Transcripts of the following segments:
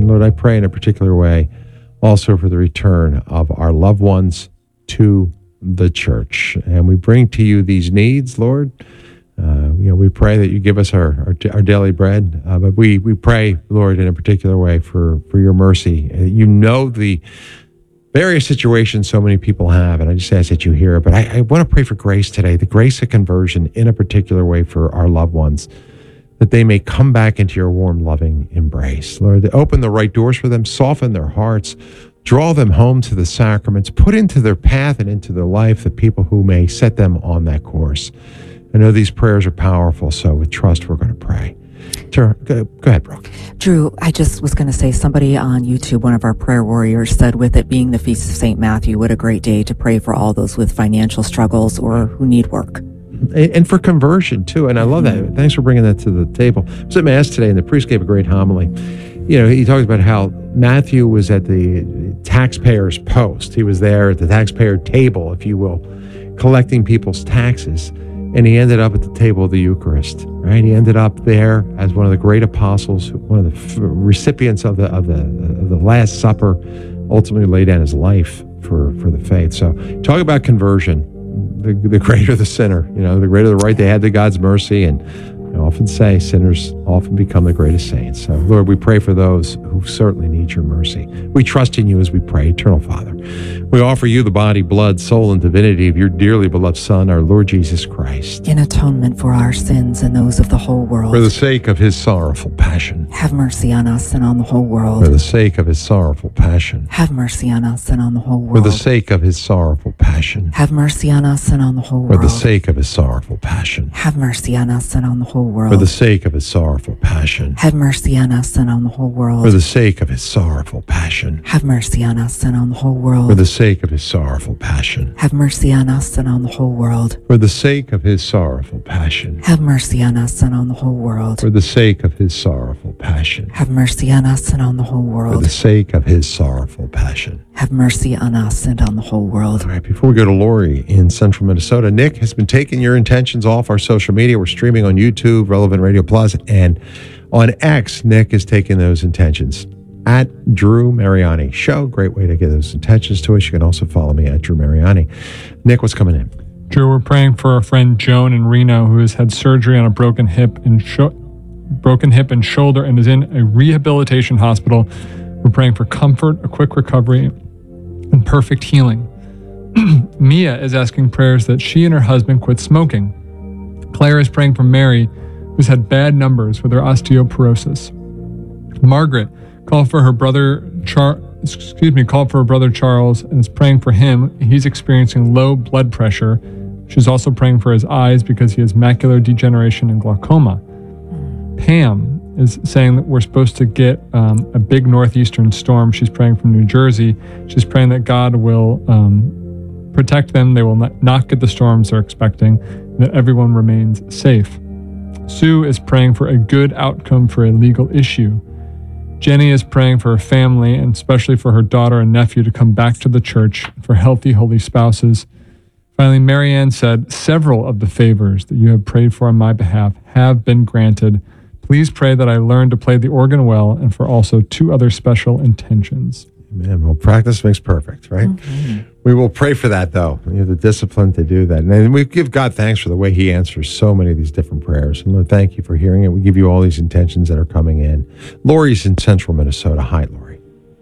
And Lord, I pray in a particular way also for the return of our loved ones to the church. And we bring to you these needs, Lord. We pray that you give us our daily bread, but we pray, Lord, in a particular way for your mercy. You know the various situations so many people have, and I just ask that you hear it. But I want to pray for grace today, the grace of conversion in a particular way for our loved ones, that they may come back into your warm, loving embrace. Lord, open the right doors for them, soften their hearts, draw them home to the sacraments, put into their path and into their life the people who may set them on that course. I know these prayers are powerful, so with trust, we're going to pray. Go ahead, Brooke. Drew, I just was going to say, somebody on YouTube, one of our prayer warriors, said with it being the Feast of St. Matthew, what a great day to pray for all those with financial struggles or who need work. And for conversion, too. And I love that. Thanks for bringing that to the table. I was at Mass today, and the priest gave a great homily. He talks about how Matthew was at the taxpayer's post. He was there at the taxpayer table, if you will, collecting people's taxes. And he ended up at the table of the Eucharist, right? He ended up there as one of the great apostles, one of the recipients of the Last Supper, ultimately laid down his life for the faith. So talk about conversion. The greater the sinner, the greater the right they had to God's mercy. And I often say sinners often become the greatest saints. So, Lord, we pray for those who certainly need your mercy. We trust in you as we pray, Eternal Father. We offer you the body, blood, soul, and divinity of your dearly beloved Son, our Lord Jesus Christ. In atonement for our sins and those of the whole world. For the sake of his sorrowful passion. Have mercy on us and on the whole world. For the sake of his sorrowful passion. Have mercy on us and on the whole world. For the sake of his sorrowful passion. Have mercy on us and on the whole world. For the sake of his sorrowful passion. Have mercy on us and on the whole world. For the sake of his sorrowful passion. Have mercy on us and on the whole world. For the sake of his sorrowful passion. Have mercy on us and on the whole world. For the sake of his sorrowful passion. Have mercy on us and on the whole world. For the sake of his sorrowful passion. Have mercy on us and on the whole world. For the sake of his sorrowful passion. Have mercy on us and on the whole world. For the sake of his sorrowful passion. Have mercy on us and on the whole world. All right, before we go to Lori in central Minnesota, Nick has been taking your intentions off our social media. We're streaming on YouTube, Relevant Radio Plus, and on X, Nick is taking those intentions at Drew Mariani Show. Great way to get those intentions to us. You can also follow me at Drew Mariani. Nick, what's coming in? Drew, we're praying for our friend Joan in Reno, who has had surgery on a broken hip and shoulder and is in a rehabilitation hospital. We're praying for comfort, a quick recovery, and perfect healing. Mia is asking prayers that she and her husband quit smoking. Claire is praying for Mary, who's had bad numbers with her osteoporosis. Margaret called for her brother Charles and is praying for him. He's experiencing low blood pressure. She's also praying for his eyes because he has macular degeneration and glaucoma. Pam is saying that we're supposed to get a big northeastern storm. She's praying from New Jersey. She's praying that God will protect them. They will not get the storms they're expecting, and that everyone remains safe. Sue is praying for a good outcome for a legal issue. Jenny is praying for her family, and especially for her daughter and nephew to come back to the church, for healthy, holy spouses. Finally, Marianne said, several of the favors that you have prayed for on my behalf have been granted. Please pray that I learn to play the organ well, and for also 2 other special intentions. Amen. Well, practice makes perfect, right? Mm-hmm. We will pray for that, though. You have the discipline to do that. And we give God thanks for the way he answers so many of these different prayers. And Lord, thank you for hearing it. We give you all these intentions that are coming in. Lori's in central Minnesota. Hi, Lori.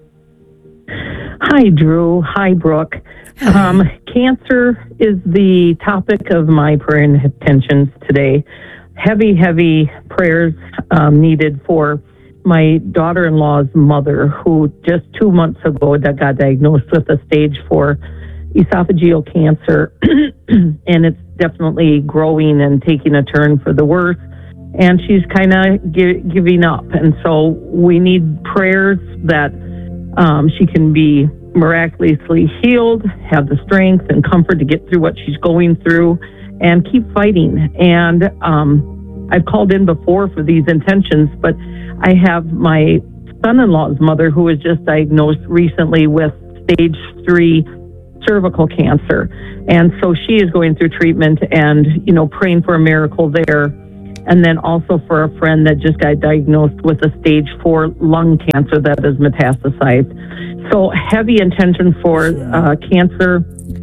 Hi, Drew. Hi, Brooke. Cancer is the topic of my prayer intentions today. Heavy prayers needed for my daughter-in-law's mother, who just 2 months ago got diagnosed with a stage 4 esophageal cancer, and it's definitely growing and taking a turn for the worse, and she's kind of giving up. And so we need prayers that she can be miraculously healed, have the strength and comfort to get through what she's going through, and keep fighting. And I've called in before for these intentions, but I have my son-in-law's mother who was just diagnosed recently with stage 3 cervical cancer. And so she is going through treatment and, praying for a miracle there. and then also for a friend that just got diagnosed with a stage 4 lung cancer that is metastasized. So heavy intention for cancer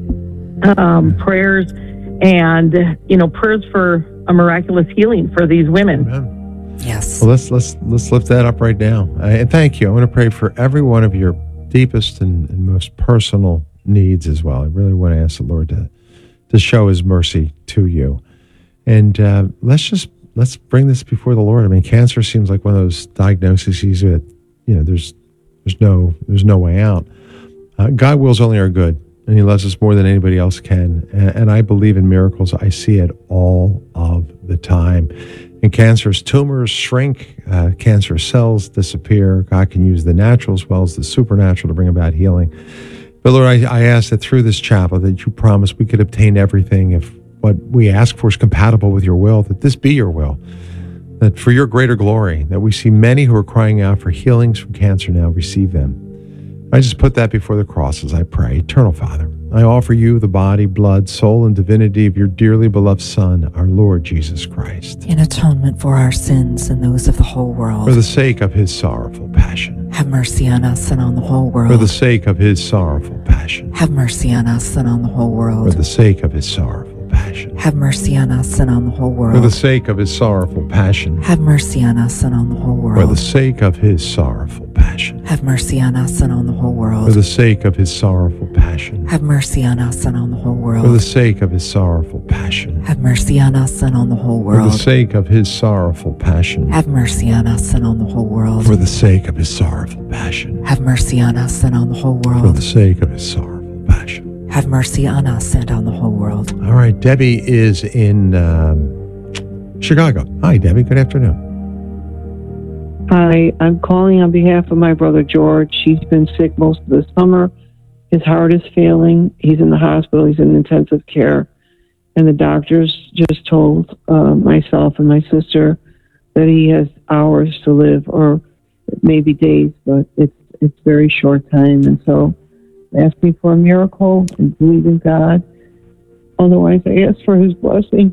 prayers, and prayers for a miraculous healing for these women. Amen. Yes. Well, let's lift that up right now. And thank you. I want to pray for every one of your deepest and most personal needs as well. I really want to ask the Lord to show His mercy to you. And let's bring this before the Lord. I mean, cancer seems like one of those diagnoses that there's no way out. God wills only our good, and He loves us more than anybody else can. And I believe in miracles. I see it all of the time. And cancerous tumors shrink, cancerous cells disappear. God can use the natural as well as the supernatural to bring about healing. But Lord, I ask that through this chapel that you promise we could obtain everything if what we ask for is compatible with your will, that this be your will, that for your greater glory, that we see many who are crying out for healings from cancer now receive them. I just put that before the cross as I pray. Eternal Father, I offer you the body, blood, soul, and divinity of your dearly beloved Son, our Lord Jesus Christ. In atonement for our sins and those of the whole world. For the sake of his sorrowful passion. Have mercy on us and on the whole world. For the sake of his sorrowful passion. Have mercy on us and on the whole world. For the sake of his sorrowful passion. Have mercy on us and on the whole world. For the sake of his sorrowful passion. Have mercy on us and on the whole world. For the sake of his sorrowful passion. Have mercy on us and on the whole world. For the sake of his sorrowful passion. Have mercy on us and on the whole world. For the sake of his sorrowful passion. Have mercy on us and on the whole For world. the sake of his sorrowful passion. Have mercy on us and on the whole world. For the sake of his sorrowful passion. Have mercy on us and on the whole For the world. sake of his sorrowful passion. Have mercy on us and on the whole world. All right, Debbie is in Chicago. Hi, Debbie. Good afternoon. Hi, I'm calling on behalf of my brother George. He's been sick most of the summer. His heart is failing. He's in the hospital. He's in intensive care. And the doctors just told myself and my sister that he has hours to live, or maybe days, but it's very short time. And so asking for a miracle and believe in God. Otherwise, I ask for his blessing.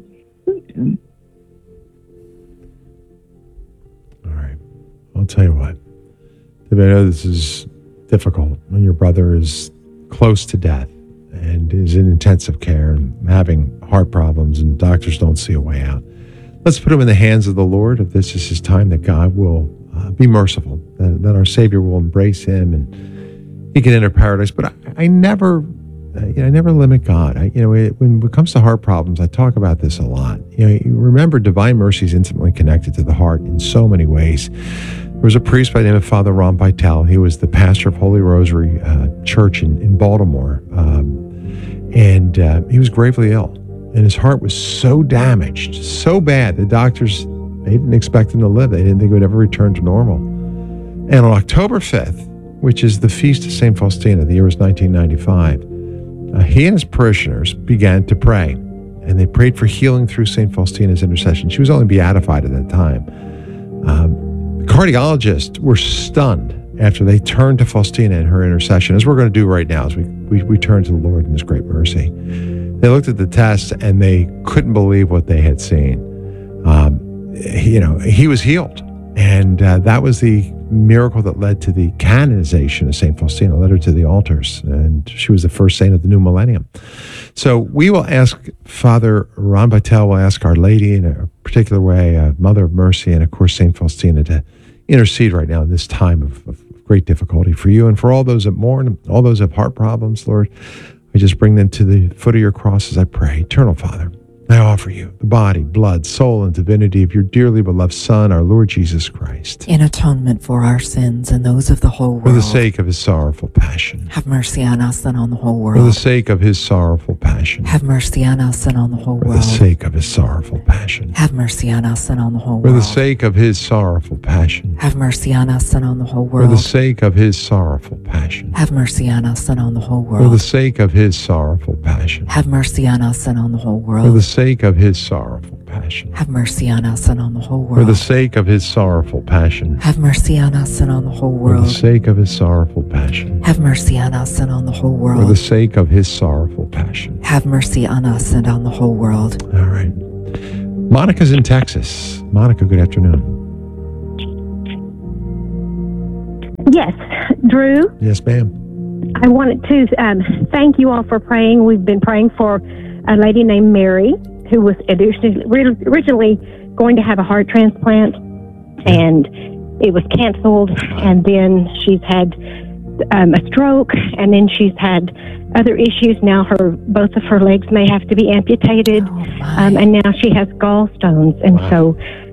All right. I'll tell you what. I know this is difficult when your brother is close to death and is in intensive care and having heart problems and doctors don't see a way out. Let's put him in the hands of the Lord. If this is his time, that God will be merciful, that our Savior will embrace him and he can enter paradise. But I never limit God. When it comes to heart problems, I talk about this a lot. You remember, divine mercy is intimately connected to the heart in so many ways. There was a priest by the name of Father Ron Beitel. He was the pastor of Holy Rosary Church in Baltimore, and he was gravely ill. And his heart was so damaged, so bad, the doctors, they didn't expect him to live. They didn't think he would ever return to normal. And on October 5th, which is the feast of St. Faustina, the year was 1995, he and his parishioners began to pray. And they prayed for healing through St. Faustina's intercession. She was only beatified at that time. The cardiologists were stunned after they turned to Faustina and her intercession, as we're going to do right now, as we turn to the Lord in his great mercy. They looked at the tests and they couldn't believe what they had seen. He was healed. And that was the miracle that led to the canonization of St. Faustina, led her to the altars. And she was the first saint of the new millennium. So we will ask Father Ron Beitel, will ask Our Lady in a particular way, Mother of Mercy, and of course St. Faustina, to intercede right now in this time of great difficulty for you and for all those that mourn, all those that have heart problems, Lord. I just bring them to the foot of your cross as I pray. Eternal Father, I offer you the body, blood, soul, and divinity of your dearly beloved Son, our Lord Jesus Christ. In atonement for our sins and those of the whole world. For the sake of his sorrowful passion. Have mercy on us and on the whole world. For the sake of his sorrowful passion. Have mercy on us and on the whole For world. the sake of his sorrowful passion. Have mercy on us and on the whole For world. the sake of his sorrowful passion. Have mercy on us and on the whole For world. the sake of his sorrowful passion. Have mercy on us and on the whole For the world. sake of his sorrowful passion. Have mercy on us and on the whole For the world. sake of his sorrowful passion. Have mercy on us and on the whole For the world. sake of his sorrowful passion. Have mercy on us and on the whole For the world. sake of his sorrowful passion. Have mercy on us and on the whole For the world. sake of his sorrowful passion. Have mercy on us and on the whole world. All right. Monica's in Texas. Monica, good afternoon. Yes, Drew, Yes, ma'am. I wanted to thank you all for praying. We've been praying for a lady named Mary who was originally going to have a heart transplant, and it was canceled, and then she's had a stroke, and then she's had other issues. Now both of her legs may have to be amputated, and now she has gallstones. And so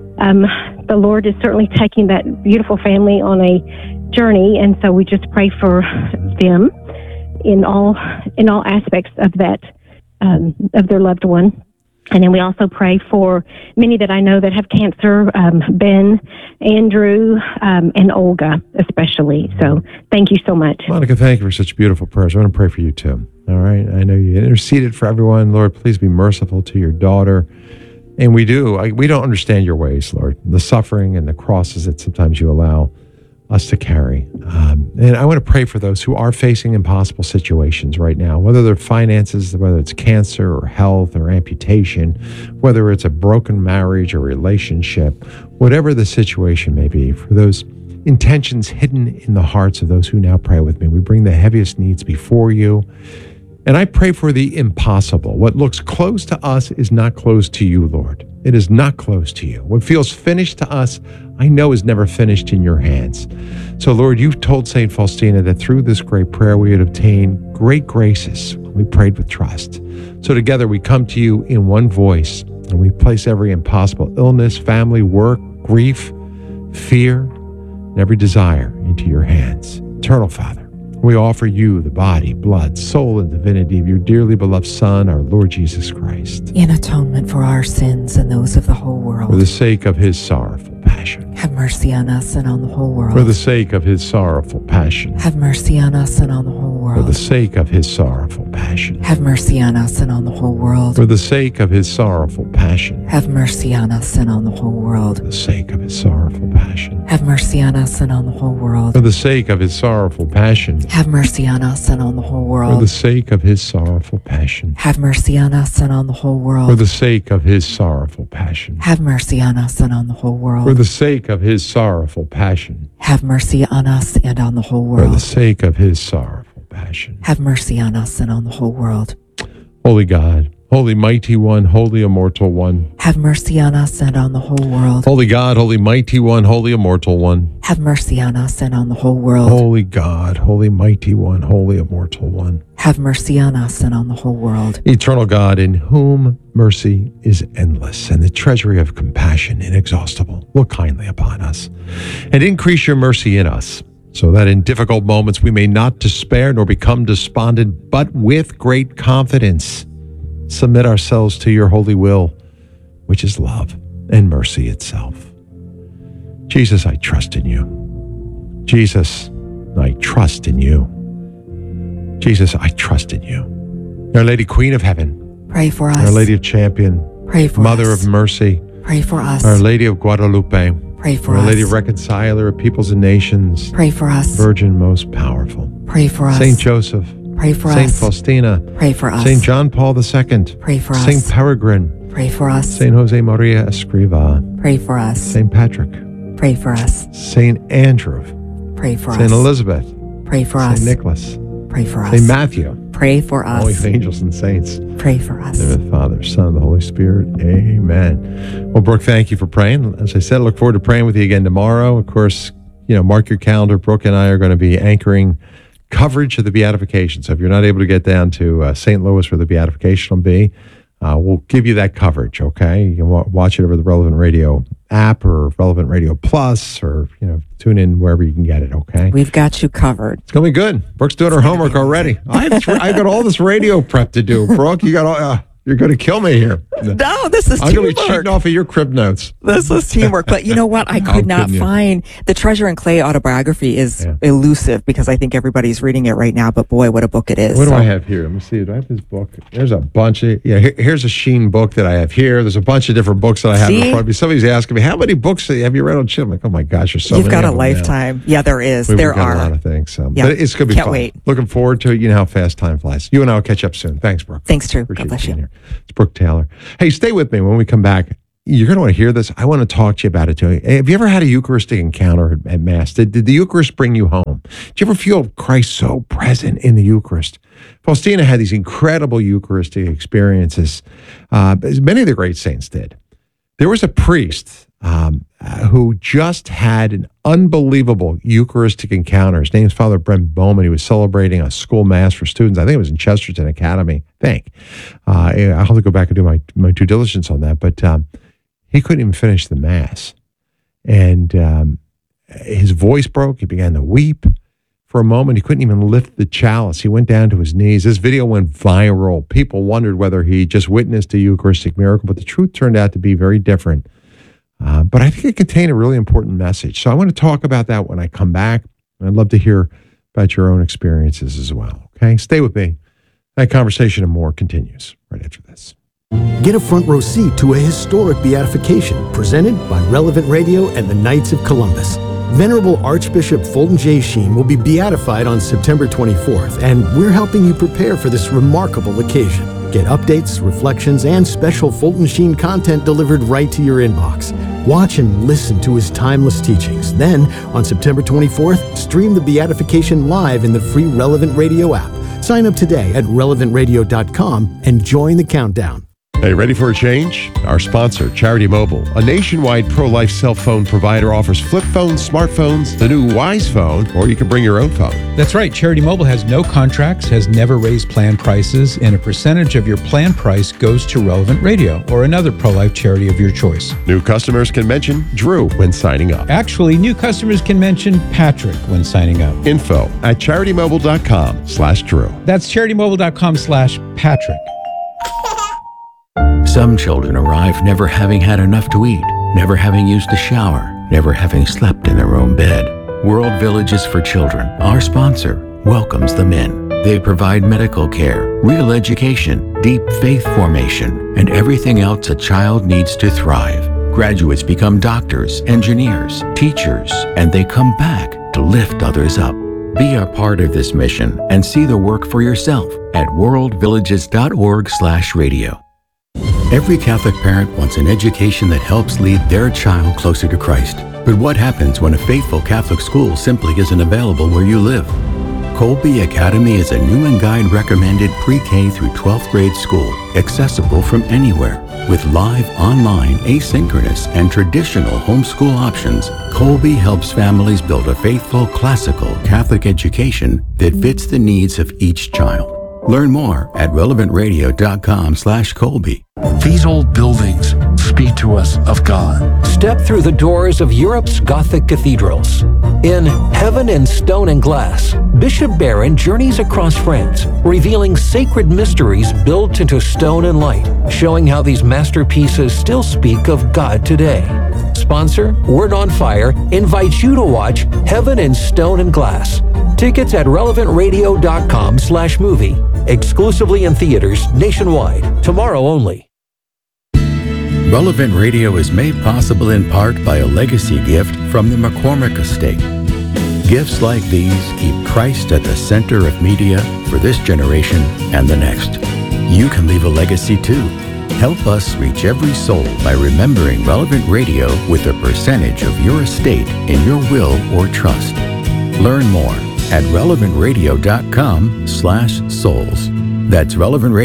the Lord is certainly taking that beautiful family on a journey, and so we just pray for them in all aspects of that of their loved one. And then we also pray for many that I know that have cancer, Ben, Andrew, and Olga especially. So thank you so much. Monica, thank you for such beautiful prayers. I want to pray for you too. All right. I know you interceded for everyone. Lord, please be merciful to your daughter. And we do. We don't understand your ways, Lord. The suffering and the crosses that sometimes you allow us to carry. And I want to pray for those who are facing impossible situations right now, whether they're finances, whether it's cancer or health or amputation, whether it's a broken marriage or relationship, whatever the situation may be, for those intentions hidden in the hearts of those who now pray with me. We bring the heaviest needs before you. And I pray for the impossible. What looks close to us is not close to you, Lord. It is not close to you. What feels finished to us, I know is never finished in your hands. So, Lord, you've told St. Faustina that through this great prayer, we would obtain great graces. We prayed with trust. So together we come to you in one voice, and we place every impossible illness, family, work, grief, fear, and every desire into your hands. Eternal Father, we offer you the body, blood, soul, and divinity of your dearly beloved Son, our Lord Jesus Christ, In atonement for our sins and those of the whole world. for the sake of his sorrowful passion. Have mercy on us and on the whole world. For the sake of his sorrowful passion. Have mercy on us and on the whole For the world. sake of his sorrowful passion. Have mercy on us and on the whole world. For the sake of his sorrowful passion. Have mercy on us and on the whole world. For the sake of his sorrowful passion. Have mercy on us and on the whole world. For the sake of his sorrowful passion. Have mercy on us and on the whole For the world. sake of his sorrowful passion. Have mercy on us and on the whole For world. the sake of his sorrowful passion. Have mercy on us and on the whole For world. the sake of his sorrowful passion. Have mercy on us and on the whole For the world. sake of his sorrowful passion. Have mercy on us and on the whole world. Holy God, holy mighty one, holy immortal one. Have mercy on us and on the whole world. Holy God, holy mighty one, holy immortal one. Have mercy on us and on the whole world. Holy God, holy mighty one, holy immortal one. Have mercy on us and on the whole world. Eternal God, in whom mercy is endless and the treasury of compassion inexhaustible, look kindly upon us and increase your mercy in us, so that in difficult moments we may not despair nor become despondent, but with great confidence submit ourselves to your holy will, which is love and mercy itself. Jesus, I trust in you. Jesus, I trust in you. Jesus, I trust in you. Our Lady, Queen of Heaven, Pray for Our us. Lady of Champion, Pray for Mother us. of Mercy, Pray for us. Our Lady of Guadalupe, Pray for Our us. Lady of Reconciler of Peoples and Nations, Pray for us. Virgin most powerful, Pray for us. Saint Joseph, Pray for Saint us. Faustina, Pray for us. Saint John Paul II, Pray for Saint us. Peregrine, Pray for us. Saint Jose Maria Escriva, Pray for us. Saint Patrick, Pray for us. Saint Andrew, Pray for Saint us. Elizabeth, Pray for Saint us. Nicholas, Pray for Saint us. Matthew, Pray for all us. the angels and saints. Pray for In us. the name of the Father, Son, and the Holy Spirit. Amen. Well, Brooke, thank you for praying. As I said, I look forward to praying with you again tomorrow. Of course, mark your calendar. Brooke and I are going to be anchoring coverage of the Beatification. So if you're not able to get down to St. Louis where the Beatification will be, we'll give you that coverage, okay? You can watch it over the Relevant Radio app or Relevant Radio Plus, or, tune in wherever you can get it, okay? We've got you covered. It's going to be good. Brooke's doing her homework already. I've got all this radio prep to do. Brooke, you got all... you're going to kill me here. No, this is I'm going to be teamwork. cheating off of your crib notes. This is teamwork. But you know what? I could not kidding you. find the Treasure and Clay autobiography is elusive because I think everybody's reading it right now. But boy, what a book it is. What do I have here? Let me see. Do I have this book? There's a bunch of... here's a Sheen book that I have here. There's a bunch of different books that I have in See? front of me. Somebody's asking me, how many books have you read on Sheen? I'm like, oh my gosh, there's so You've many got a of them now. lifetime. Yeah, there is. We've There got are. a lot of things. Yeah. But it's going to be Can't fun. wait. Looking forward to it. You know how fast time flies. You and I will catch up soon. Thanks, Brooke. Thanks, Drew. Appreciate God bless being you. here. It's Brooke Taylor. Hey, stay with me when we come back. you're going to want to hear this. I want to talk to you about it too. Have you ever had a Eucharistic encounter at Mass? Did the Eucharist bring you home? Did you ever feel Christ so present in the Eucharist? Faustina had these incredible Eucharistic experiences, as many of the great saints did. There was a priest who just had an unbelievable Eucharistic encounter. His name's Father Brent Bowman. He was celebrating a school Mass for students. I think it was in Chesterton Academy. I'll have to go back and do my due diligence on that. But he couldn't even finish the Mass. And his voice broke. He began to weep. For a moment, he couldn't even lift the chalice. He went down to his knees. This video went viral. People wondered whether he just witnessed a Eucharistic miracle, but the truth turned out to be very different. But I think it contained a really important message. So I want to talk about that when I come back. I'd love to hear about your own experiences as well. Okay, stay with me. That conversation and more continues right after this. Get a front row seat to a historic beatification presented by Relevant Radio and the Knights of Columbus. Venerable Archbishop Fulton J. Sheen will be beatified on September 24th, and we're helping you prepare for this remarkable occasion. Get updates, reflections, and special Fulton Sheen content delivered right to your inbox. Watch and listen to his timeless teachings. Then, on September 24th, stream the beatification live in the free Relevant Radio app. Sign up today at relevantradio.com and join the countdown. Hey, ready for a change? Our sponsor, Charity Mobile, a nationwide pro-life cell phone provider, offers flip phones, smartphones, the new Wise phone, or you can bring your own phone. That's right. Charity Mobile has no contracts, has never raised plan prices, and a percentage of your plan price goes to Relevant Radio or another pro-life charity of your choice. New customers can mention Drew when signing up. Actually, new customers can mention Patrick when signing up. Info at CharityMobile.com/Drew. That's CharityMobile.com/Patrick. Some children arrive never having had enough to eat, never having used a shower, never having slept in their own bed. World Villages for Children, our sponsor, welcomes them in. They provide medical care, real education, deep faith formation, and everything else a child needs to thrive. Graduates become doctors, engineers, teachers, and they come back to lift others up. Be a part of this mission and see the work for yourself at worldvillages.org/radio. Every Catholic parent wants an education that helps lead their child closer to Christ. But what happens when a faithful Catholic school simply isn't available where you live? Colby Academy is a Newman Guide recommended pre-K through 12th grade school, accessible from anywhere. With live, online, asynchronous, and traditional homeschool options, Colby helps families build a faithful, classical Catholic education that fits the needs of each child. Learn more at relevantradio.com/Colby. These old buildings speak to us of God. Step through the doors of Europe's Gothic cathedrals. In Heaven in Stone and Glass, Bishop Barron journeys across France, revealing sacred mysteries built into stone and light, showing how these masterpieces still speak of God today. Sponsor, Word on Fire, invites you to watch Heaven in Stone and Glass. Tickets at relevantradio.com/movie. Exclusively in theaters nationwide. Tomorrow only. Relevant Radio is made possible in part by a legacy gift from the McCormick Estate. Gifts like these keep Christ at the center of media for this generation and the next. You can leave a legacy too. Help us reach every soul by remembering Relevant Radio with a percentage of your estate in your will or trust. Learn more at relevantradio.com/souls. That's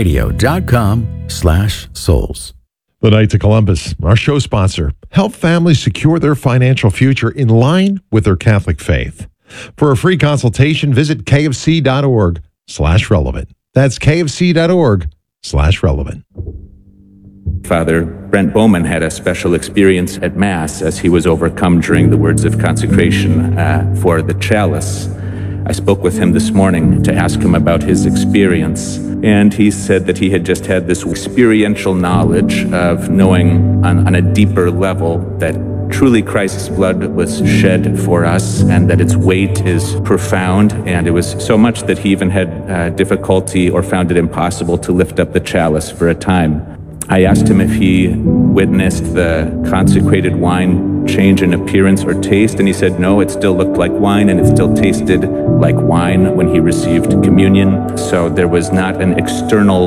relevantradio.com/souls. The Knights of Columbus, our show sponsor, help families secure their financial future in line with their Catholic faith. For a free consultation, visit kfc.org/relevant. That's kfc.org/relevant. Father Brent Bowman had a special experience at Mass as he was overcome during the words of consecration for the chalice. I spoke with him this morning to ask him about his experience, and he said that he had just had this experiential knowledge of knowing on a deeper level that truly Christ's blood was shed for us and that its weight is profound, and it was so much that he even had difficulty or found it impossible to lift up the chalice for a time. I asked him if he witnessed the consecrated wine change in appearance or taste, and he said no, it still looked like wine and it still tasted like wine when he received communion. So there was not an external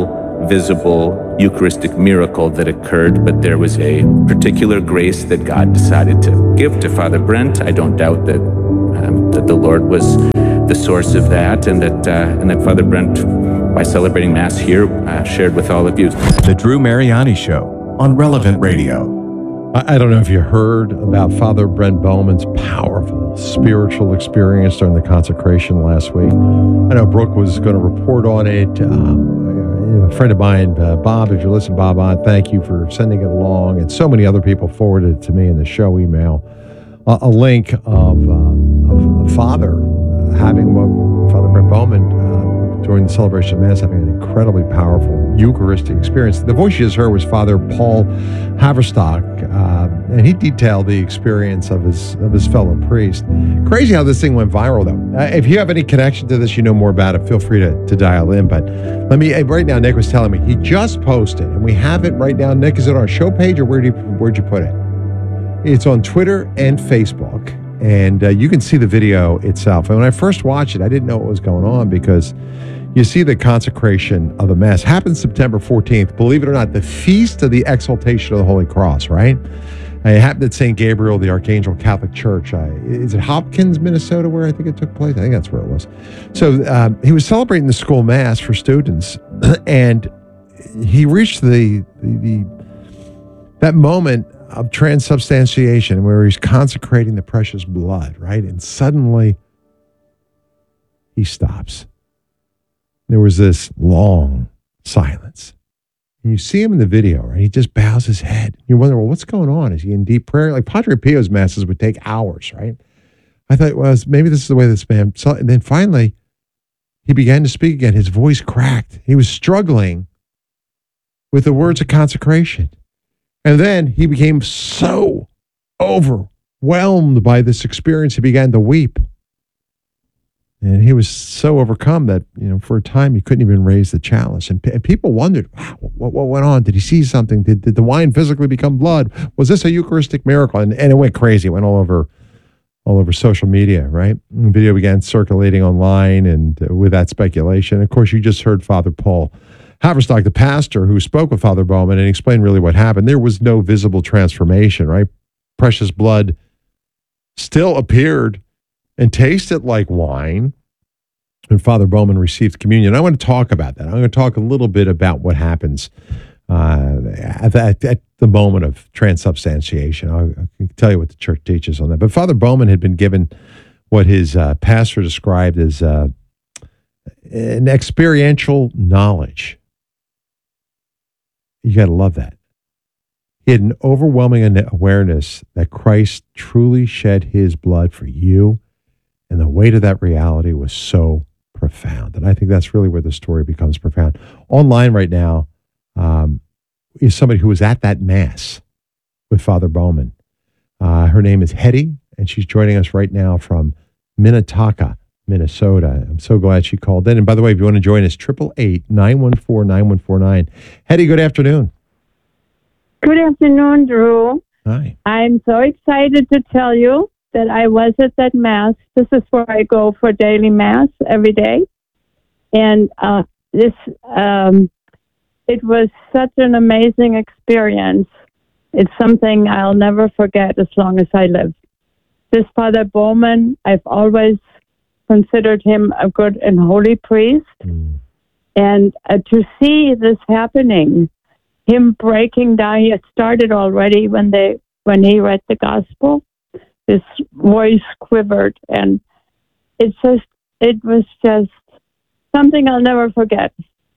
visible Eucharistic miracle that occurred, but there was a particular grace that God decided to give to Father Brent. I don't doubt that the Lord was the source of that, and that Father Brent, by celebrating Mass here, shared with all of you. The Drew Mariani Show on Relevant Radio. I don't know if you heard about Father Brent Bowman's powerful spiritual experience during the consecration last week. I know Brooke was going to report on it. A friend of mine, Bob, if you're listening, Bob, thank you for sending it along. And so many other people forwarded it to me in the show email. A link of Father Father Brent Bowman during the celebration of Mass, having an incredibly powerful Eucharistic experience. The voice you just heard was Father Paul Haverstock, and he detailed the experience of his fellow priest. Crazy how this thing went viral, though. If you have any connection to this, you know more about it, feel free to dial in. But right now, Nick was telling me, he just posted, and we have it right now. Nick, is it on our show page, or where'd you put it? It's on Twitter and Facebook, and you can see the video itself. And when I first watched it, I didn't know what was going on, because you see the consecration of the Mass happens September 14th. Believe it or not, the Feast of the Exaltation of the Holy Cross, right? It happened at St. Gabriel, the Archangel Catholic Church. Is it Hopkins, Minnesota, where I think it took place? I think that's where it was. So he was celebrating the school Mass for students, and he reached that moment of transubstantiation where he's consecrating the precious blood, right? And suddenly he stops. There was this long silence. And you see him in the video, right? He just bows his head. You wonder, well, what's going on? Is he in deep prayer? Like Padre Pio's masses would take hours, right? I thought, well, maybe this is the way this man saw it. And then finally, he began to speak again. His voice cracked. He was struggling with the words of consecration. And then he became so overwhelmed by this experience, he began to weep. And he was so overcome that, for a time he couldn't even raise the chalice. And people wondered, wow, what went on? Did he see something? Did the wine physically become blood? Was this a Eucharistic miracle? And it went crazy. It went all over social media, right? And the video began circulating online, and with that speculation. Of course, you just heard Father Paul Haverstock, the pastor who spoke with Father Bowman and explained really what happened. There was no visible transformation, right? Precious blood still appeared and tasted like wine when Father Bowman received communion. I want to talk about that. I'm going to talk a little bit about what happens at the moment of transubstantiation. I can tell you what the church teaches on that. But Father Bowman had been given what his pastor described as an experiential knowledge. You got to love that. He had an overwhelming awareness that Christ truly shed his blood for you, and the weight of that reality was so profound. And I think that's really where the story becomes profound. Online right now is somebody who was at that Mass with Father Bowman. Her name is Hetty, and she's joining us right now from Minnetonka, Minnesota. I'm so glad she called in. And by the way, if you want to join us, 888-914-9149. Hetty, good afternoon. Good afternoon, Drew. Hi. I'm so excited to tell you that I was at that Mass. This is where I go for daily Mass every day. And it was such an amazing experience. It's something I'll never forget as long as I live. This Father Bowman, I've always considered him a good and holy priest. And to see this happening, him breaking down, it started already when he read the gospel. His voice quivered, and it was just something I'll never forget.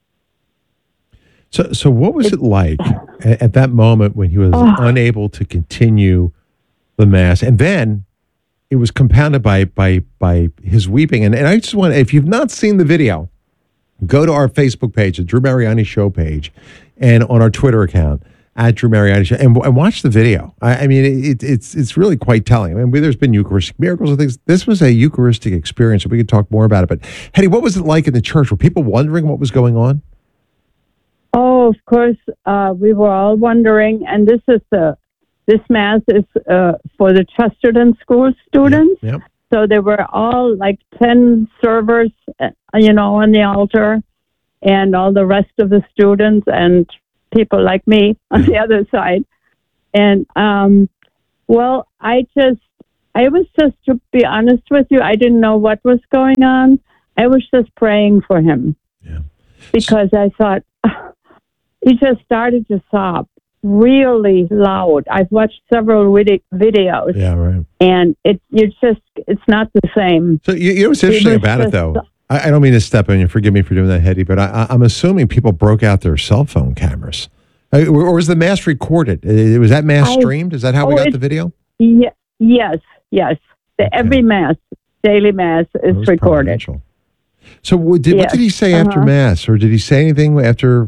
So what was it like at that moment when he was unable to continue the Mass? And then it was compounded by his weeping. And I just want, if you've not seen the video, go to our Facebook page, the Drew Mariani Show page, and on our Twitter account, at Drew Mariani Show, and watch the video. I mean, it's really quite telling. I mean, there's been Eucharistic miracles and things. This was a Eucharistic experience, so we could talk more about it. But, Hetty, what was it like in the church? Were people wondering what was going on? Oh, of course, we were all wondering. And this Mass is for the Chesterton School students. Yep. So there were all like 10 servers, on the altar. and all the rest of the students and people like me on the other side. And, well, I was just, to be honest with you, I didn't know what was going on. I was just praying for him. Yeah. Because I thought, he just started to sob really loud. I've watched several videos. Yeah, right. And it's not the same. So you know what's interesting about it, though? I don't mean to step on you. Forgive me for doing that, Hetty, but I'm assuming people broke out their cell phone cameras. Or was the mass recorded? Was that mass streamed? Is that how we got the video? Yes. Every mass, daily mass is recorded. So what did he say after mass? Or did he say anything after?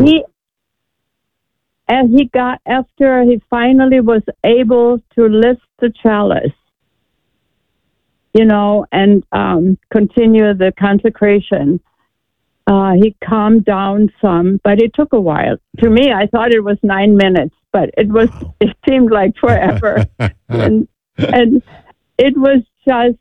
After he finally was able to lift the chalice, and continue the consecration. He calmed down some, but it took a while. To me, I thought it was 9 minutes, but it seemed like forever. and it was just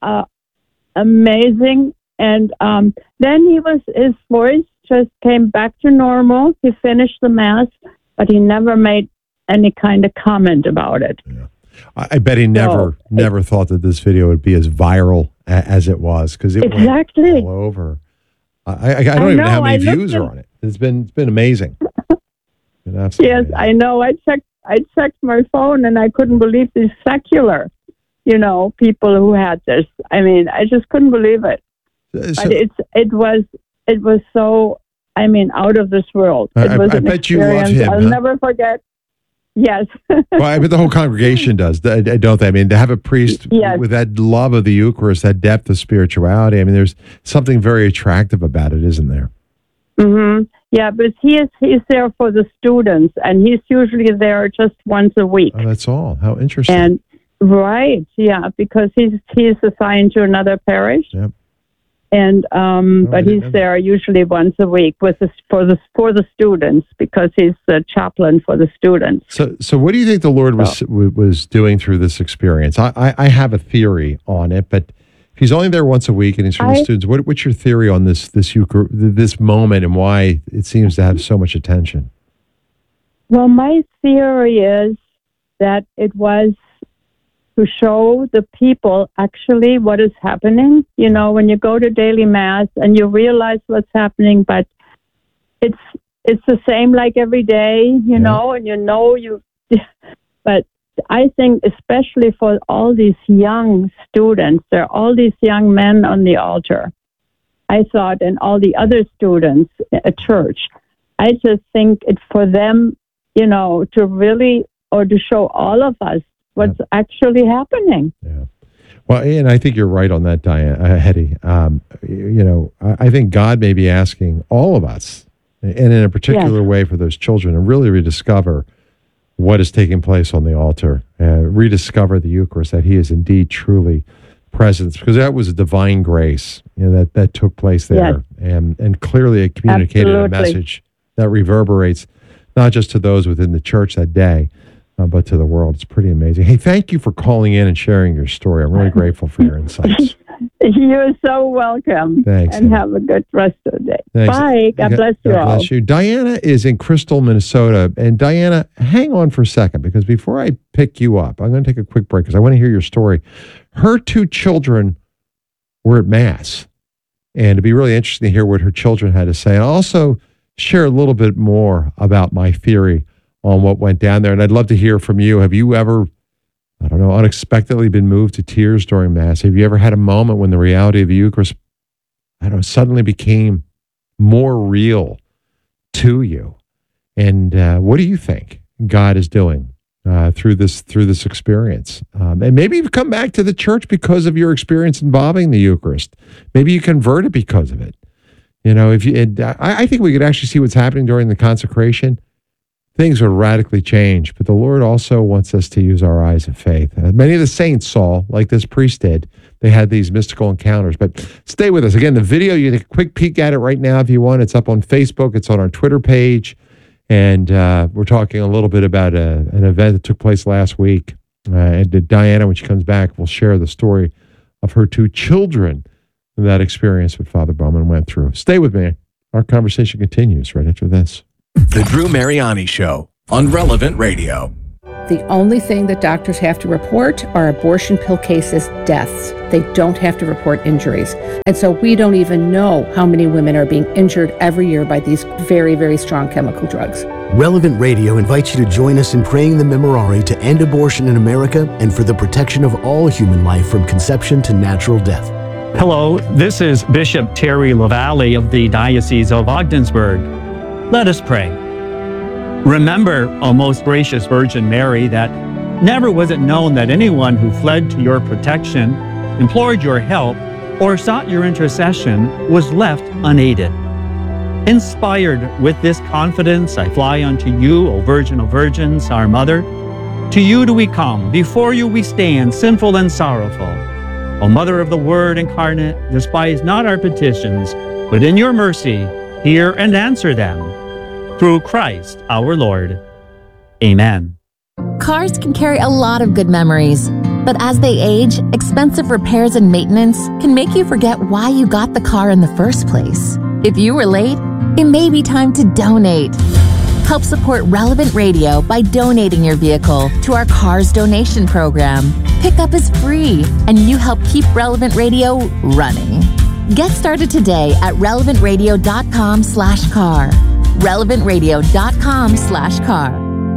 amazing. And then his voice just came back to normal. He finished the mass, but he never made any kind of comment about it. Yeah. I bet he never thought that this video would be as viral as it was, because it went all over. I don't even know how many views are on it. It's been amazing. Yes, I know. I checked my phone and I couldn't believe these secular, people who had this. I mean, I just couldn't believe it. But it was so, out of this world. It was I bet you love him. I'll never forget. Yes. Well, I bet the whole congregation does, don't they? I mean, to have a priest with that love of the Eucharist, that depth of spirituality, I mean, there's something very attractive about it, isn't there? Mm-hmm. Yeah, but he's there for the students, and he's usually there just once a week. Oh, that's all. How interesting. And right, yeah, because he's assigned to another parish. Yep. And but he's there usually once a week for the students, because he's the chaplain for the students. So what do you think the Lord was doing through this experience? I have a theory on it, but if he's only there once a week and he's for the students, what's your theory on this moment and why it seems to have so much attention? Well, my theory is that it was to show the people actually what is happening. When you go to daily mass and you realize what's happening, but it's the same like every day, and but I think especially for all these young students, there are all these young men on the altar. I thought, and all the other students at church, I just think it's for them, to really, or to show all of us what's actually happening. Yeah. Well, and I think you're right on that, Hetty. I think God may be asking all of us, and in a particular way for those children, to really rediscover what is taking place on the altar, rediscover the Eucharist, that he is indeed truly present, because that was a divine grace that took place there. Yes. And clearly it communicated a message that reverberates not just to those within the church that day, but to the world. It's pretty amazing. Hey, thank you for calling in and sharing your story. I'm really grateful for your insights. You're so welcome. Thanks. And have a good rest of the day. Thanks. Bye. God bless you all. God bless you. Diana is in Crystal, Minnesota. And Diana, hang on for a second, because before I pick you up, I'm going to take a quick break because I want to hear your story. Her 2 children were at Mass, and it'd be really interesting to hear what her children had to say. And I'll also share a little bit more about my theory on what went down there. And I'd love to hear from you. Have you ever, unexpectedly been moved to tears during Mass? Have you ever had a moment when the reality of the Eucharist, suddenly became more real to you? And what do you think God is doing through this experience? And maybe you've come back to the church because of your experience involving the Eucharist. Maybe you converted because of it. I think we could actually see what's happening during the consecration. Things would radically change, but the Lord also wants us to use our eyes of faith. Many of the saints saw, like this priest did, they had these mystical encounters. But stay with us. Again, the video, you take a quick peek at it right now if you want. It's up on Facebook. It's on our Twitter page. And we're talking a little bit about an event that took place last week. And Diana, when she comes back, will share the story of her 2 children and that experience that Father Bowman went through. Stay with me. Our conversation continues right after this. The Drew Mariani Show on Relevant Radio. The only thing that doctors have to report are abortion pill cases, deaths. They don't have to report injuries. And so we don't even know how many women are being injured every year by these very, very strong chemical drugs. Relevant Radio invites you to join us in praying the Memorare to end abortion in America and for the protection of all human life from conception to natural death. Hello, this is Bishop Terry LaValle of the Diocese of Ogdensburg. Let us pray. Remember, O most gracious Virgin Mary, that never was it known that anyone who fled to your protection, implored your help, or sought your intercession was left unaided. Inspired with this confidence, I fly unto you, O Virgin of Virgins, our Mother. To you do we come, before you we stand, sinful and sorrowful. O Mother of the Word incarnate, despise not our petitions, but in your mercy hear and answer them. Through Christ our Lord. Amen. Cars can carry a lot of good memories, but as they age, expensive repairs and maintenance can make you forget why you got the car in the first place. If you were late, it may be time to donate. Help support Relevant Radio by donating your vehicle to our Cars Donation Program. Pickup is free, and you help keep Relevant Radio running. Get started today at relevantradio.com/car. relevantradio.com/car.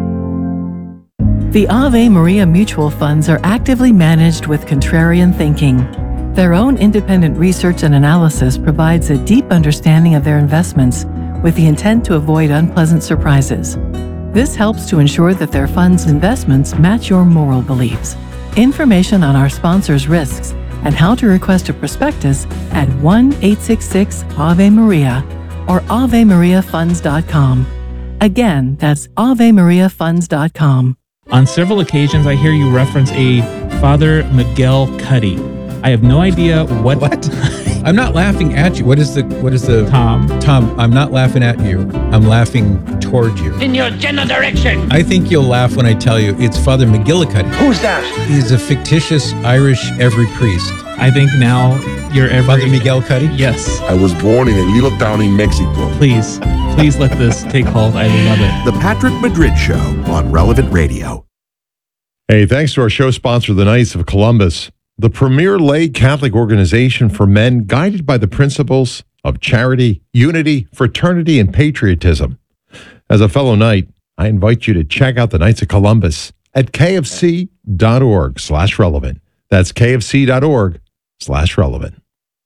The Ave Maria Mutual Funds are actively managed with contrarian thinking. Their own independent research and analysis provides a deep understanding of their investments with the intent to avoid unpleasant surprises. This helps to ensure that their funds' investments match your moral beliefs. Information on our sponsors' risks and how to request a prospectus at 1-866-AVE-MARIA or AveMariaFunds.com. Again, that's AveMariaFunds.com. On several occasions, I hear you reference a Father Miguel Cuddy. I have no idea what. I'm not laughing at you. What is the Tom? Tom, I'm not laughing at you. I'm laughing toward you. In your general direction. I think you'll laugh when I tell you it's Father McGillicuddy. Who's that? He's a fictitious Irish every priest. I think now you're every... Father Miguel Cuddy? Yes. I was born in a little town in Mexico. Please let this take hold. I love it. The Patrick Madrid Show on Relevant Radio. Hey, thanks to our show sponsor, the Knights of Columbus, the premier lay Catholic organization for men guided by the principles of charity, unity, fraternity, and patriotism. As a fellow Knight, I invite you to check out the Knights of Columbus at kfc.org/relevant. That's kfc.org/relevant.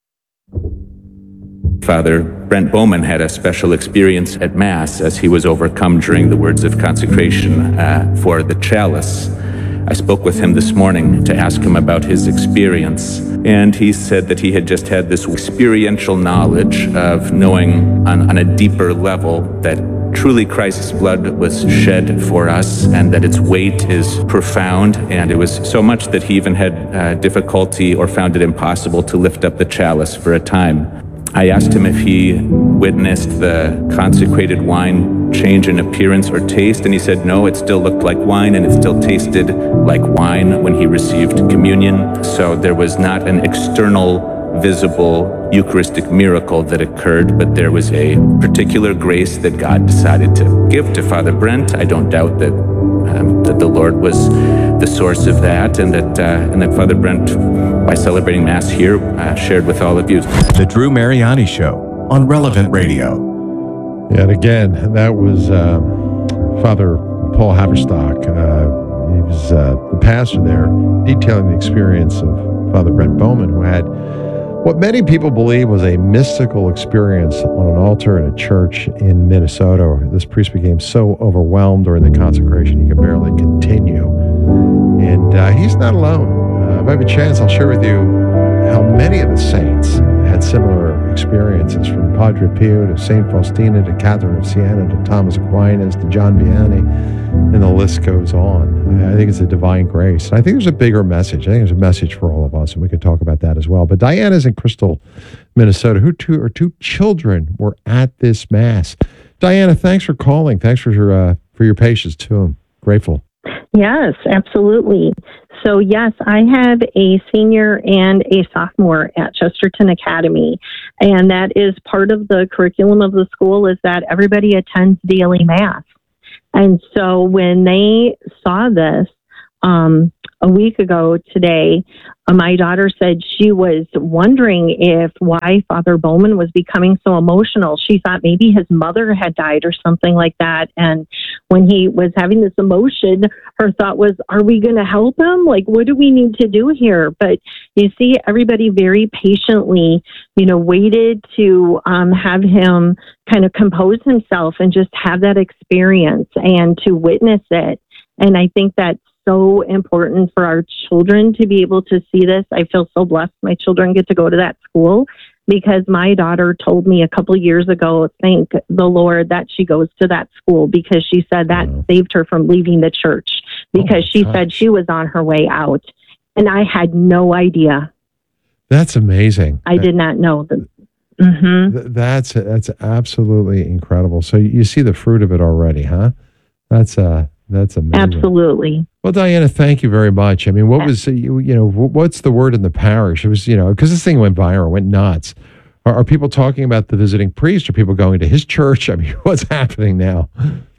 Father Brent Bowman had a special experience at Mass as he was overcome during the words of consecration for the chalice. I spoke with him this morning to ask him about his experience, and he said that he had just had this experiential knowledge of knowing on a deeper level that truly Christ's blood was shed for us and that its weight is profound, and it was so much that he even had difficulty or found it impossible to lift up the chalice for a time. I asked him if he witnessed the consecrated wine change in appearance or taste, and he said no, it still looked like wine and it still tasted like wine when he received communion. So there was not an external, visible Eucharistic miracle that occurred, but there was a particular grace that God decided to give to Father Brent. I don't doubt that the Lord was the source of that, and that Father Brent, by celebrating Mass here, shared with all of you. The Drew Mariani Show on Relevant Radio. Yeah, and again, that was Father Paul Haverstock. He was the pastor there, detailing the experience of Father Brent Bowman, who had what many people believe was a mystical experience on an altar in a church in Minnesota. This priest became so overwhelmed during the consecration he could barely continue. And he's not alone. If I have a chance, I'll share with you how many of the saints had similar experiences, from Padre Pio to St. Faustina to Catherine of Siena to Thomas Aquinas to John Vianney, and the list goes on. I think it's a divine grace. And I think there's a bigger message. I think there's a message for all of us, and we could talk about that as well. But Diana's in Crystal, Minnesota. Her two children were at this Mass. Diana, thanks for calling. Thanks for your patience, too. I'm grateful. Yes, absolutely. So, yes, I have a senior and a sophomore at Chesterton Academy, and that is part of the curriculum of the school is that everybody attends daily mass. And so when they saw this a week ago today, my daughter said she was wondering why Father Bowman was becoming so emotional. She thought maybe his mother had died or something like that. And when he was having this emotion, her thought was, are we going to help him? Like, what do we need to do here? But you see, everybody very patiently, waited to have him kind of compose himself and just have that experience and to witness it. And I think that's so important for our children to be able to see this. I feel so blessed my children get to go to that school because my daughter told me a couple of years ago, thank the Lord that she goes to that school because she said that saved her from leaving the church because she said she was on her way out. And I had no idea. That's amazing. I did not know that. That's absolutely incredible. So you see the fruit of it already, huh? That's amazing. Absolutely. Well, Diana, thank you very much. I mean, what was, what's the word in the parish? It was, because this thing went viral, went nuts. Are people talking about the visiting priest? Are people going to his church? I mean, what's happening now?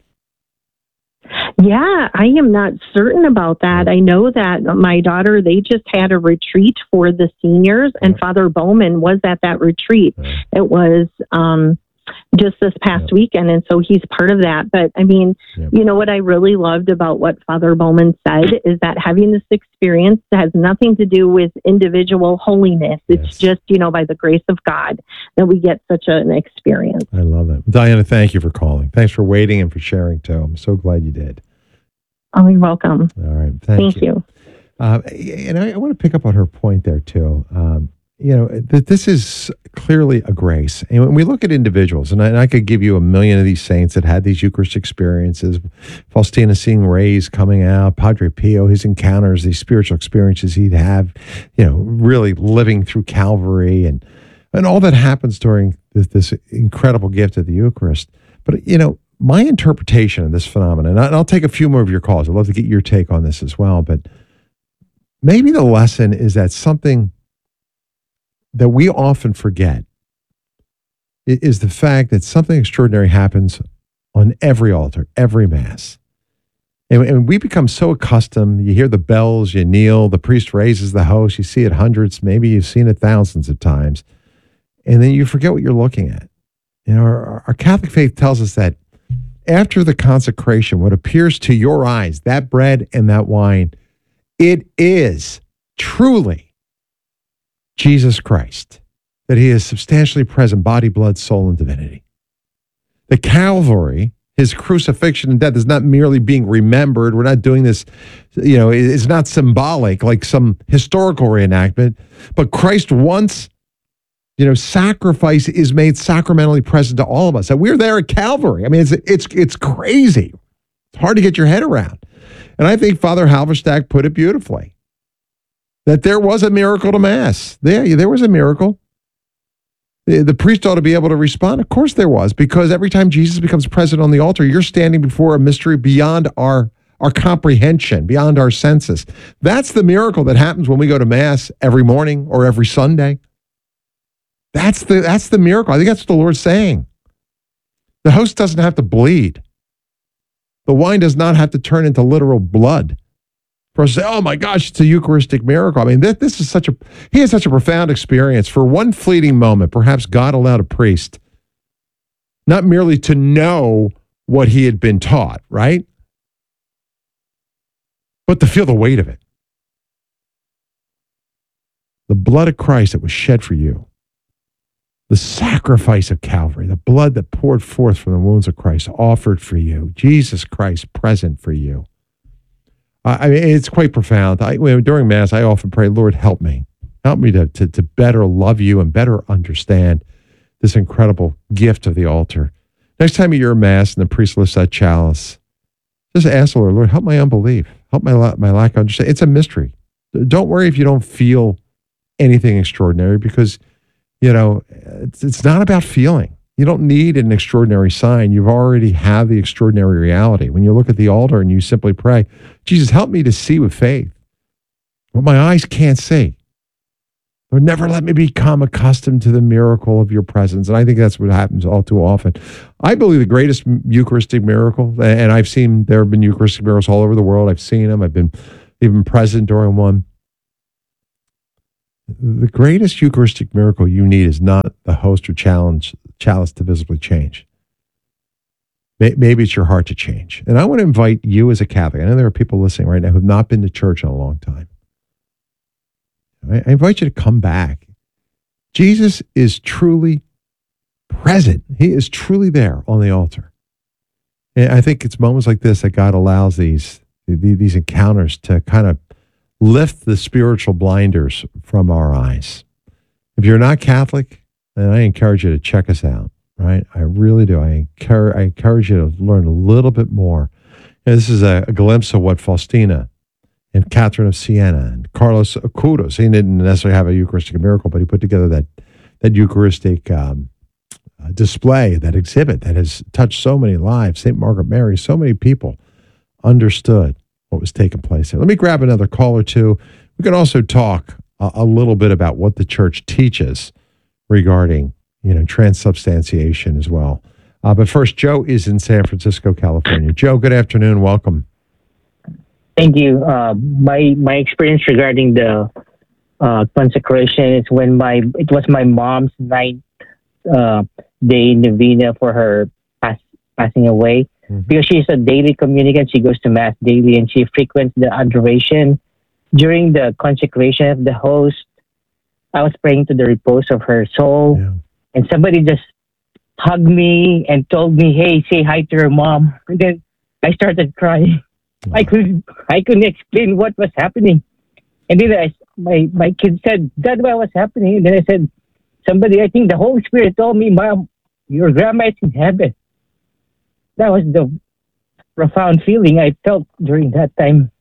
Yeah, I am not certain about that. I know that my daughter, they just had a retreat for the seniors, and Father Bowman was at that retreat. It was just this past weekend, and so he's part of that. But I mean, what I really loved about what Father Bowman said is that having this experience has nothing to do with individual holiness. It's just, by the grace of God that we get such an experience. I love it. Diana, thank you for calling. Thanks for waiting and for sharing too. I'm so glad you did. Oh, you're welcome. All right. Thank you. And I want to pick up on her point there too. That this is clearly a grace. And when we look at individuals, and I could give you a million of these saints that had these Eucharist experiences, Faustina seeing rays coming out, Padre Pio, his encounters, these spiritual experiences he'd have, really living through Calvary and all that happens during this incredible gift of the Eucharist. But, my interpretation of this phenomenon, and I'll take a few more of your calls. I'd love to get your take on this as well, but maybe the lesson is that something that we often forget is the fact that something extraordinary happens on every altar, every Mass. And we become so accustomed, you hear the bells, you kneel, the priest raises the host, you see it hundreds, maybe you've seen it thousands of times, and then you forget what you're looking at. Our Catholic faith tells us that after the consecration, what appears to your eyes, that bread and that wine, it is truly Jesus Christ, that he is substantially present, body, blood, soul, and divinity. The Calvary, his crucifixion and death, is not merely being remembered. We're not doing this, it's not symbolic like some historical reenactment, but Christ once, sacrifice is made sacramentally present to all of us. And we're there at Calvary. I mean, it's crazy. It's hard to get your head around. And I think Father Halverstadt put it beautifully. That there was a miracle to Mass. There was a miracle. The priest ought to be able to respond. Of course there was, because every time Jesus becomes present on the altar, you're standing before a mystery beyond our comprehension, beyond our senses. That's the miracle that happens when we go to Mass every morning or every Sunday. That's the miracle. I think that's what the Lord's saying. The host doesn't have to bleed. The wine does not have to turn into literal blood for us to say, oh my gosh, it's a Eucharistic miracle. I mean, this is he had such a profound experience. For one fleeting moment, perhaps God allowed a priest not merely to know what he had been taught, right? But to feel the weight of it. The blood of Christ that was shed for you. The sacrifice of Calvary, the blood that poured forth from the wounds of Christ, offered for you. Jesus Christ present for you. I mean, it's quite profound. During Mass, I often pray, Lord, help me. Help me to better love you and better understand this incredible gift of the altar. Next time you're at Mass and the priest lifts that chalice, just ask the Lord, help my unbelief. Help my lack of understanding. It's a mystery. Don't worry if you don't feel anything extraordinary, because, it's not about feeling. You don't need an extraordinary sign. You've already have the extraordinary reality. When you look at the altar and you simply pray, Jesus, help me to see with faith what my eyes can't see. Lord, never let me become accustomed to the miracle of your presence. And I think that's what happens all too often. I believe the greatest Eucharistic miracle, and I've seen there have been Eucharistic miracles all over the world. I've seen them. I've been even present during one. The greatest Eucharistic miracle you need is not the host or chalice to visibly change. Maybe it's your heart to change. And I want to invite you as a Catholic. I know there are people listening right now who have not been to church in a long time. I invite you to come back. Jesus is truly present. He is truly there on the altar. And I think it's moments like this that God allows these encounters to kind of lift the spiritual blinders from our eyes. If you're not Catholic, then I encourage you to check us out, right? I really do. I encourage you to learn a little bit more. And this is a glimpse of what Faustina and Catherine of Siena and Carlos Acutis. He didn't necessarily have a Eucharistic miracle, but he put together that Eucharistic display, that exhibit that has touched so many lives. St. Margaret Mary, so many people understood what was taking place there. Let me grab another call or two. We can also talk a little bit about what the church teaches regarding, transubstantiation as well. But first, Joe is in San Francisco, California. Joe, good afternoon. Welcome. Thank you. My experience regarding the consecration is when it was my mom's ninth day novena for her passing away. Mm-hmm. Because she's a daily communicant, she goes to Mass daily and she frequents the adoration. During the consecration of the host, I was praying to the repose of her soul, and somebody just hugged me and told me, "Hey, say hi to her mom." And then I started crying. Wow. I couldn't explain what was happening. And then my kid said, "Dad, what was happening?" And then I said, I think the Holy Spirit told me, "Mom, your grandma is in heaven." That was the profound feeling I felt during that time.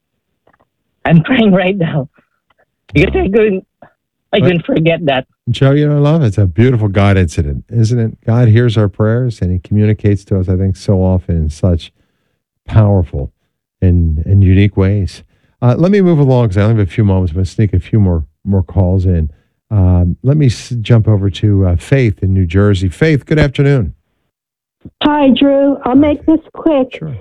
I'm crying right now because I couldn't forget that. Joe, I love it. It's a beautiful God incident, isn't it? God hears our prayers and he communicates to us, I think, so often in such powerful and unique ways. Let me move along because I only have a few moments. I'm going to sneak a few more calls in. Let me jump over to Faith in New Jersey. Faith, good afternoon. Hi, Drew. I'll make this quick. Sure.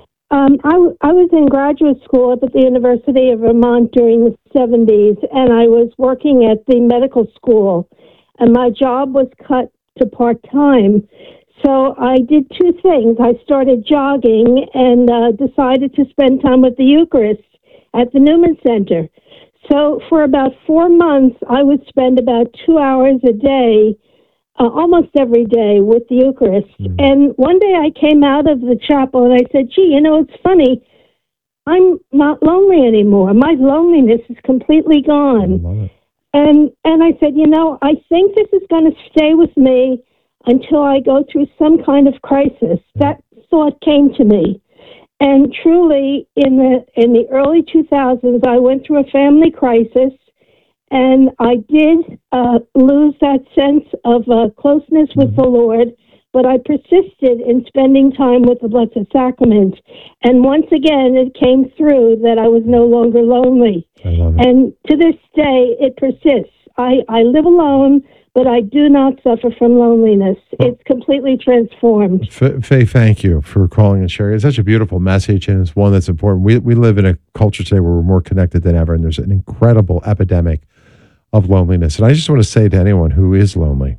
I was in graduate school up at the University of Vermont during the 70s, and I was working at the medical school, and my job was cut to part-time. So I did two things. I started jogging and decided to spend time with the Eucharist at the Newman Center. So for about 4 months, I would spend about 2 hours a day, almost every day, with the Eucharist. And one day I came out of the chapel and I said, "Gee, it's funny. I'm not lonely anymore. My loneliness is completely gone." And I said, I think this is going to stay with me until I go through some kind of crisis. That thought came to me. And truly, in the early 2000s, I went through a family crisis, and I did lose that sense of closeness with the Lord, but I persisted in spending time with the Blessed Sacrament. And once again, it came through that I was no longer lonely. And to this day, it persists. I live alone, but I do not suffer from loneliness. It's completely transformed. Faye, thank you for calling and sharing. It's such a beautiful message, and it's one that's important. We live in a culture today where we're more connected than ever, and there's an incredible epidemic of loneliness. And I just want to say to anyone who is lonely,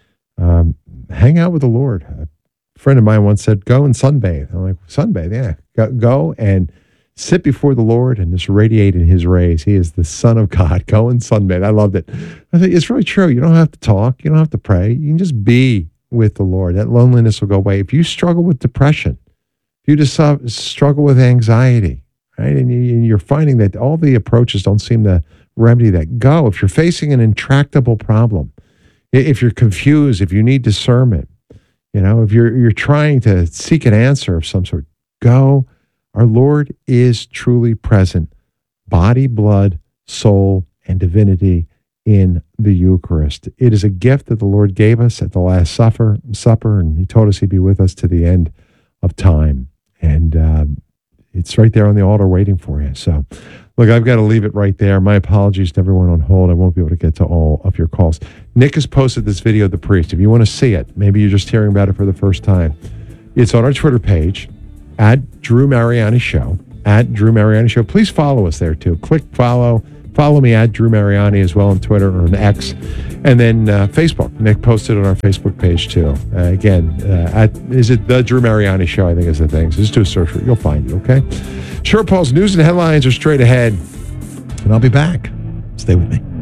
hang out with the Lord. A friend of mine once said, "Go and sunbathe." I'm like, "Sunbathe? Yeah. Go and sit before the Lord and just radiate in his rays. He is the Son of God. Go and sunbathe." I loved it. I think it's really true. You don't have to talk. You don't have to pray. You can just be with the Lord. That loneliness will go away. If you struggle with depression, if you just struggle with anxiety, right, and you're finding that all the approaches don't seem to remedy that, go. If you're facing an intractable problem, if you're confused, if you need discernment, if you're trying to seek an answer of some sort, go. Our Lord is truly present, body, blood, soul, and divinity in the Eucharist. It is a gift that the Lord gave us at the Last Supper, and he told us he'd be with us to the end of time. And it's right there on the altar waiting for you. So, look, I've got to leave it right there. My apologies to everyone on hold. I won't be able to get to all of your calls. Nick has posted this video of the priest. If you want to see it, maybe you're just hearing about it for the first time. It's on our Twitter page, @Drew Mariani Show, @Drew Mariani Show. Please follow us there, too. Click follow. Follow me @Drew Mariani as well on Twitter or on X. And then Facebook. Nick posted on our Facebook page, too. Is it The Drew Mariani Show, I think is the thing. So just do a search for it. You'll find it, okay? Sure, Paul's news and headlines are straight ahead. And I'll be back. Stay with me.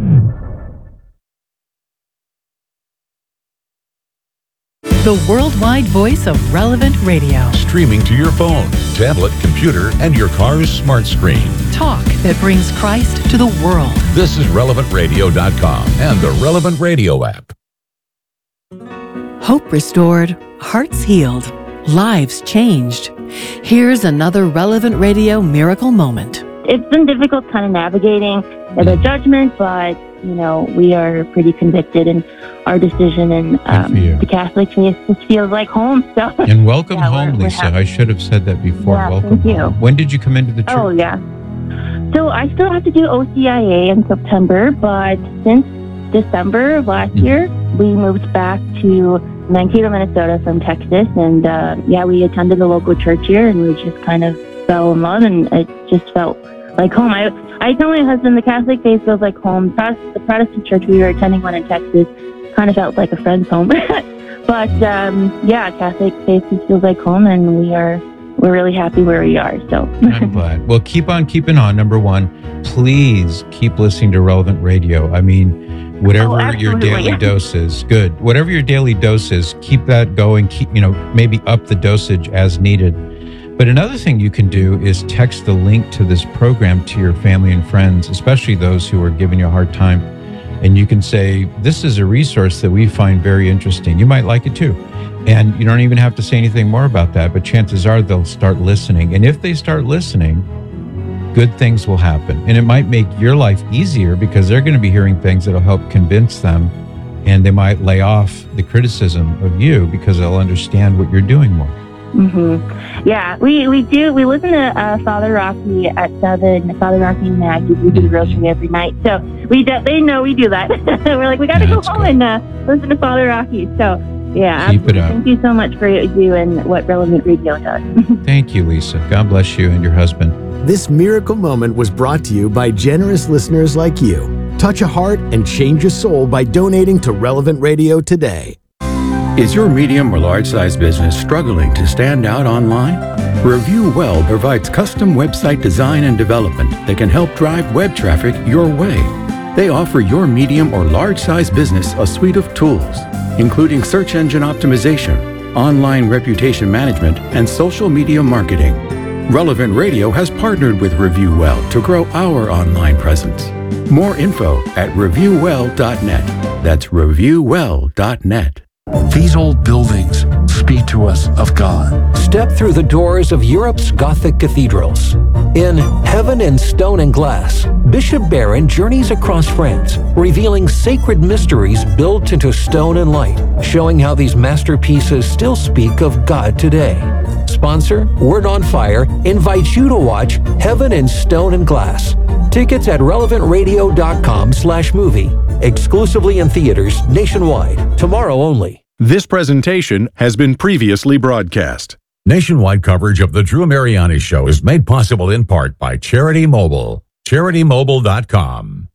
The worldwide voice of Relevant Radio. Streaming to your phone, tablet, computer, and your car's smart screen. Talk that brings Christ to the world. This is RelevantRadio.com and the Relevant Radio app. Hope restored, hearts healed, lives changed. Here's another Relevant Radio miracle moment. It's been difficult kind of navigating the judgment, but, you know, we are pretty convicted in our decision, and the Catholic faith just feels like home. So. And welcome home, Lisa. I should have said that before. Yeah, welcome thank you. home. When did you come into the church? Oh, yeah. So I still have to do OCIA in September, but since December of last year, we moved back to Mankato, Minnesota from Texas, and we attended the local church here, and we just kind of fell in love, and it just felt like home. I tell my husband the Catholic faith feels like home. The Protestant church we were attending one in Texas kind of felt like a friend's home. But Catholic faith just feels like home, and we're really happy where we are. So I'm glad. Well, keep on keeping on. Number one, please keep listening to Relevant Radio. I mean, whatever your daily dose is, good. Whatever your daily dose is, keep that going. Keep, maybe up the dosage as needed. But another thing you can do is text the link to this program to your family and friends, especially those who are giving you a hard time. And you can say, this is a resource that we find very interesting. You might like it too. And you don't even have to say anything more about that, but chances are they'll start listening. And if they start listening, good things will happen. And it might make your life easier because they're going to be hearing things that'll help convince them. And they might lay off the criticism of you because they'll understand what you're doing more. Mm-hmm. Yeah, we do. We listen to Father Rocky at 7, Father Rocky and Maggie. We do the rosary every night. So they know we do that. We're like, we got to go home and listen to Father Rocky. So, yeah, keep it up. Thank you so much for you and what Relevant Radio does. Thank you, Lisa. God bless you and your husband. This miracle moment was brought to you by generous listeners like you. Touch a heart and change a soul by donating to Relevant Radio today. Is your medium or large-size business struggling to stand out online? Review Well provides custom website design and development that can help drive web traffic your way. They offer your medium or large-size business a suite of tools, including search engine optimization, online reputation management, and social media marketing. Relevant Radio has partnered with Review Well to grow our online presence. More info at reviewwell.net. That's reviewwell.net. These old buildings speak to us of God. Step through the doors of Europe's Gothic cathedrals. In Heaven in Stone and Glass, Bishop Barron journeys across France, revealing sacred mysteries built into stone and light, showing how these masterpieces still speak of God today. Sponsor, Word on Fire, invites you to watch Heaven in Stone and Glass. Tickets at relevantradio.com/movie. Exclusively in theaters nationwide. Tomorrow only. This presentation has been previously broadcast. Nationwide coverage of The Drew Mariani Show is made possible in part by Charity Mobile. CharityMobile.com.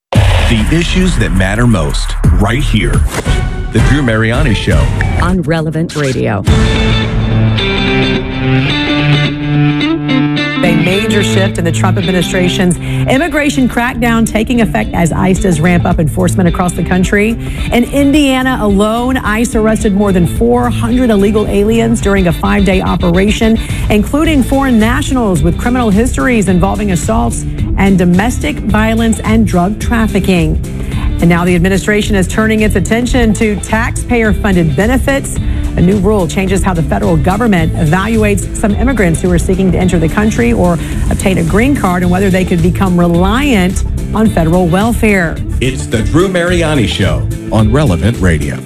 The issues that matter most, right here. The Drew Mariani Show. On Relevant Radio. A major shift in the Trump administration's immigration crackdown taking effect as ICE does ramp up enforcement across the country. In Indiana alone, ICE arrested more than 400 illegal aliens during a 5-day operation, including foreign nationals with criminal histories involving assaults and domestic violence and drug trafficking. And now the administration is turning its attention to taxpayer-funded benefits. A new rule changes how the federal government evaluates some immigrants who are seeking to enter the country or obtain a green card and whether they could become reliant on federal welfare. It's the Drew Mariani Show on Relevant Radio.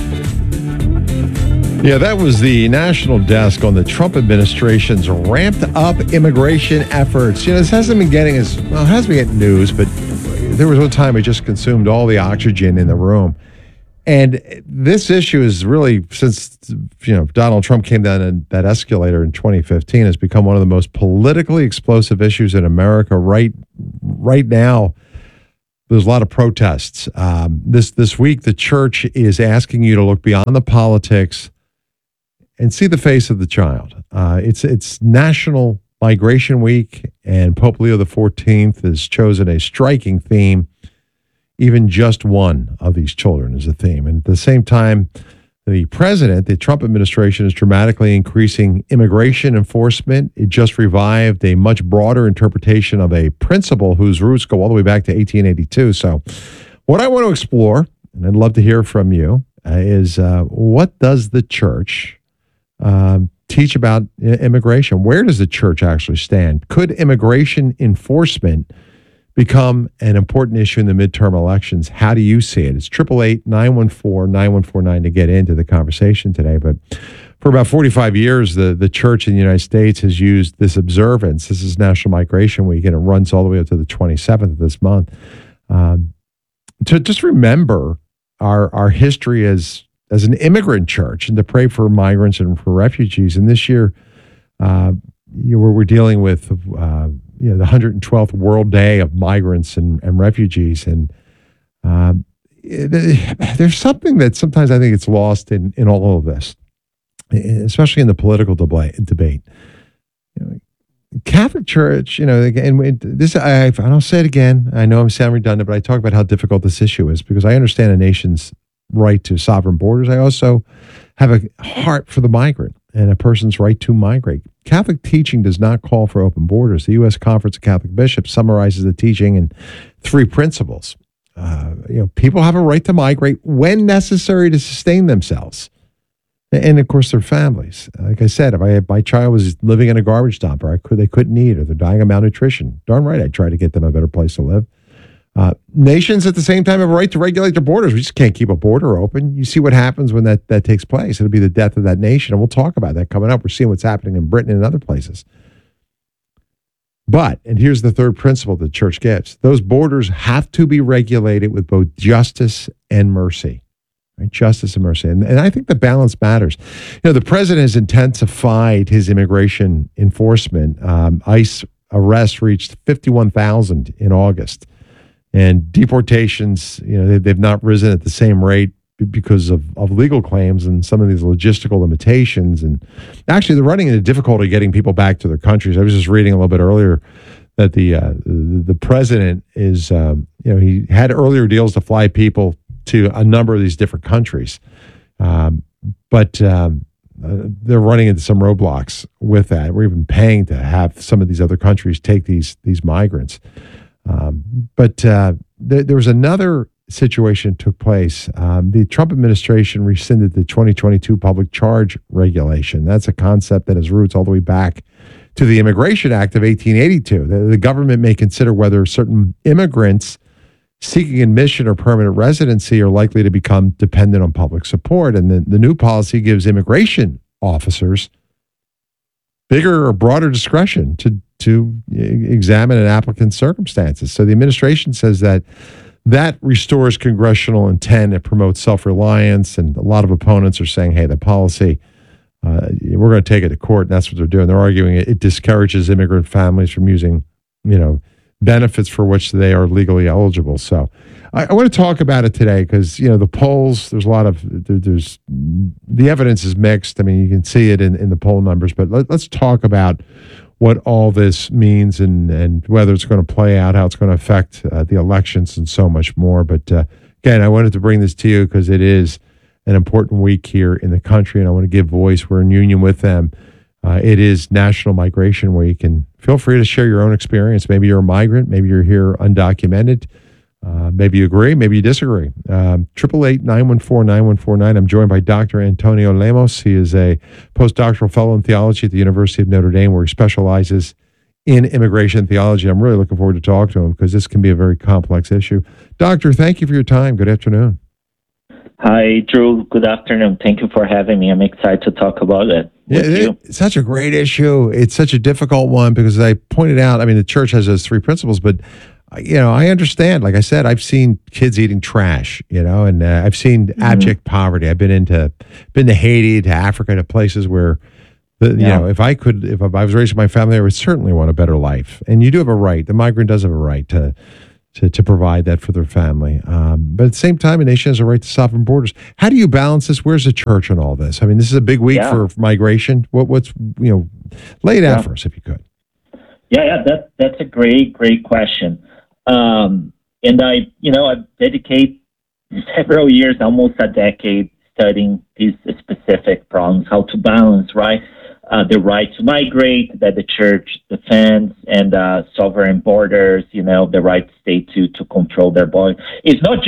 Yeah, that was the national desk on the Trump administration's ramped up immigration efforts. This hasn't been getting it hasn't been getting news, but there was one time it just consumed all the oxygen in the room. And this issue is really, since Donald Trump came down that escalator in 2015, has become one of the most politically explosive issues in America right now. There's a lot of protests. This week, the church is asking you to look beyond the politics and see the face of the child. It's National Migration Week, and Pope Leo XIV has chosen a striking theme. Even just one of these children is a theme. And at the same time, the Trump administration is dramatically increasing immigration enforcement. It just revived a much broader interpretation of a principle whose roots go all the way back to 1882. So what I want to explore, and I'd love to hear from you, is what does the church teach about immigration? Where does the church actually stand? Could immigration enforcement become an important issue in the midterm elections? How do you see it? It's 888-914-9149 to get into the conversation today. But for about 45 years, the church in the United States has used this observance. This is National Migration Week, and it runs all the way up to the 27th of this month. To just remember our history as an immigrant church, and to pray for migrants and for refugees. And this year, we're dealing with the 112th World Day of Migrants and Refugees. And there's something that sometimes I think it's lost in all of this, especially in the political debate. Catholic Church, and I'll say it again. I know I'm sounding redundant, but I talk about how difficult this issue is because I understand a nation's right to sovereign borders. I also have a heart for the migrant and a person's right to migrate. Catholic teaching does not call for open borders. The U.S. Conference of Catholic Bishops summarizes the teaching in 3 principles. People have a right to migrate when necessary to sustain themselves, and of course their families. Like I said, if my child was living in a garbage dump, or they couldn't eat, or they're dying of malnutrition, darn right I'd try to get them a better place to live. Nations at the same time have a right to regulate their borders. We just can't keep a border open. You see what happens when that takes place. It'll be the death of that nation. And we'll talk about that coming up. We're seeing what's happening in Britain and other places. But, and here's the third principle the church gives, those borders have to be regulated with both justice and mercy. Right? Justice and mercy. And I think the balance matters. The president has intensified his immigration enforcement. ICE arrests reached 51,000 in August. And deportations, they've not risen at the same rate because of legal claims and some of these logistical limitations. And actually, they're running into difficulty getting people back to their countries. I was just reading a little bit earlier that the president is, he had earlier deals to fly people to a number of these different countries, but they're running into some roadblocks with that. We're even paying to have some of these other countries take these migrants. But there was another situation that took place. The Trump administration rescinded the 2022 public charge regulation. That's a concept that has roots all the way back to the Immigration Act of 1882. The government may consider whether certain immigrants seeking admission or permanent residency are likely to become dependent on public support. And the new policy gives immigration officers bigger or broader discretion to examine an applicant's circumstances. So the administration says that restores congressional intent. It promotes self-reliance, and a lot of opponents are saying, hey, the policy, we're going to take it to court, and that's what they're doing. They're arguing it discourages immigrant families from using, benefits for which they are legally eligible. So I want to talk about it today because, the polls, there's a lot of, the evidence is mixed. I mean, you can see it in the poll numbers, but let's talk about what all this means and whether it's going to play out, how it's going to affect the elections and so much more. But again, I wanted to bring this to you because it is an important week here in the country, and I want to give voice. We're in union with them. It is National Migration Week, and feel free to share your own experience. Maybe you're a migrant. Maybe you're here undocumented. Maybe you agree. Maybe you disagree. 888-914-9149. I'm joined by Dr. Antonio Lemos. He is a postdoctoral fellow in theology at the University of Notre Dame, where he specializes in immigration theology. I'm really looking forward to talk to him because this can be a very complex issue. Doctor, thank you for your time. Good afternoon. Hi, Drew. Good afternoon. Thank you for having me. I'm excited to talk about it. It's such a great issue. It's such a difficult one because as I pointed out, I mean, the church has those three principles, but I understand. Like I said, I've seen kids eating trash, and I've seen abject poverty. I've been to Haiti, to Africa, to places where, if I was raising my family, I would certainly want a better life. And you do have a right. The migrant does have a right to provide that for their family. But at the same time, a nation has a right to sovereign borders. How do you balance this? Where's the church in all this? I mean, this is a big week for migration. What's lay it out for us if you could. Yeah, that's a great question. And I dedicate several years, almost a decade, studying these specific problems, how to balance, right? The right to migrate that the church defends and sovereign borders, the right state to control their borders. It's not